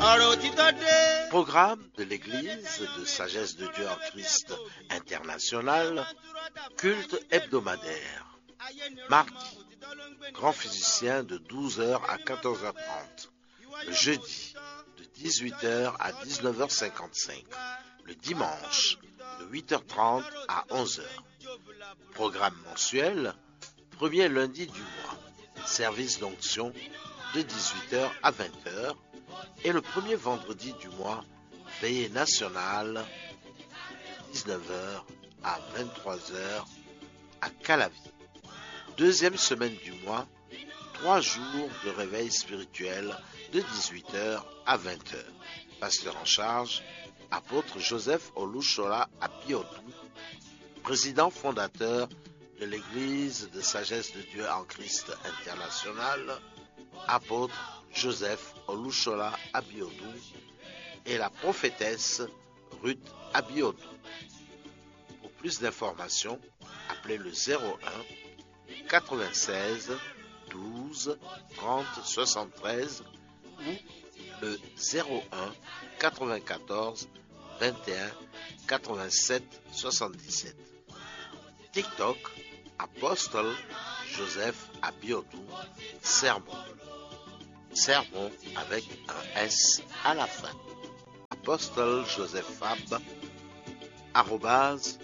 Programme de l'Église de Sagesse de Dieu en Christ international, culte hebdomadaire. Mardi, grand physicien de 12h à 14h30. Le jeudi, de 18h à 19h55. Le dimanche, de 8h30 à 11h. Programme mensuel, premier lundi du mois. Service d'onction de 18h à 20h. Et le premier vendredi du mois, veillée nationale de 19h à 23h à Calavi. Deuxième semaine du mois, 3 jours de réveil spirituel de 18h à 20h. Pasteur en charge, apôtre Joseph Olushola Abiodun, président fondateur de l'Église de Sagesse de Dieu en Christ international, apôtre Joseph Olushola Abiodun et la prophétesse Ruth Abiodun. Pour plus d'informations, appelez le 01 96 12 30 73 ou le 01 94 21 87 77. TikTok, Apostle Joseph Abiodun Sermon. Sermon avec un S à la fin. Apostle Joseph Fab,